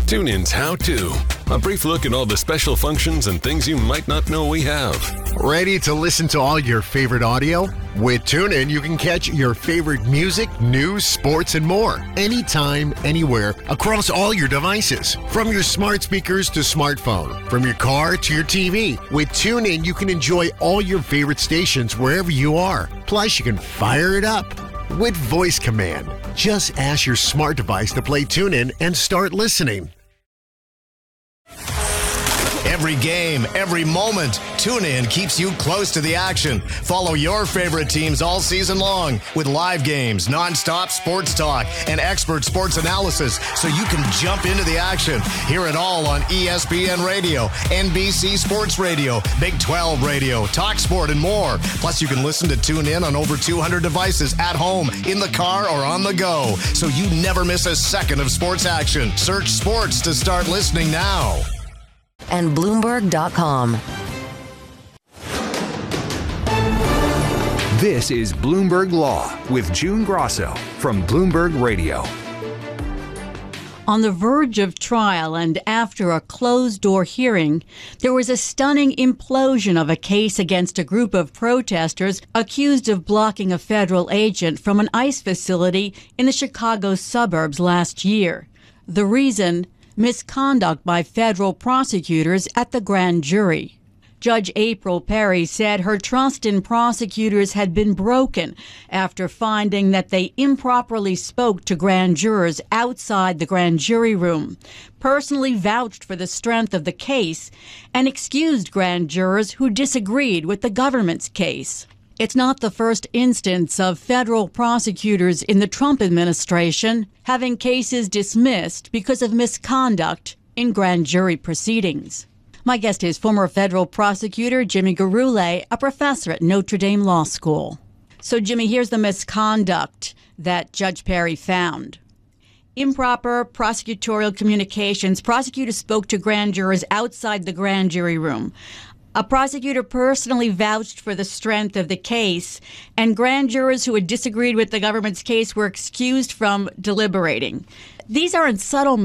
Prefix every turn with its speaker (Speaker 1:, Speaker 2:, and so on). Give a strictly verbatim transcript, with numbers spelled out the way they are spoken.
Speaker 1: TuneIn's How To. A brief look at all the special functions and things you might not know we have.
Speaker 2: Ready to listen to all your favorite audio? With TuneIn, you can catch your favorite music, news, sports, and more. Anytime, anywhere, across all your devices. From your smart speakers to smartphone. From your car to your T V. With TuneIn, you can enjoy all your favorite stations wherever you are. Plus, you can fire it up with voice command. Just ask your smart device to play TuneIn and start listening.
Speaker 3: Every game, every moment, TuneIn keeps you close to the action. Follow your favorite teams all season long with live games, nonstop sports talk, and expert sports analysis so you can jump into the action. Hear it all on E S P N Radio, N B C Sports Radio, Big twelve Radio, Talk Sport, and more. Plus, you can listen to TuneIn on over two hundred devices at home, in the car, or on the go, so you never miss a second of sports action. Search sports to start listening now.
Speaker 4: And Bloomberg dot com.
Speaker 5: This is Bloomberg Law with June Grosso from Bloomberg Radio.
Speaker 6: On the verge of trial and after a closed-door hearing, there was a stunning implosion of a case against a group of protesters accused of blocking a federal agent from an ICE facility in the Chicago suburbs last year. The reason? Misconduct by federal prosecutors at the grand jury. Judge April Perry said her trust in prosecutors had been broken after finding that they improperly spoke to grand jurors outside the grand jury room, personally vouched for the strength of the case, and excused grand jurors who disagreed with the government's case. It's not the first instance of federal prosecutors in the Trump administration having cases dismissed because of misconduct in grand jury proceedings. My guest is former federal prosecutor Jimmy Gurulé, a professor at Notre Dame Law School. So, Jimmy, here's the misconduct that Judge Perry found. Improper prosecutorial communications. Prosecutors spoke to grand jurors outside the grand jury room. A prosecutor personally vouched for the strength of the case, and grand jurors who had disagreed with the government's case were excused from deliberating. These aren't subtle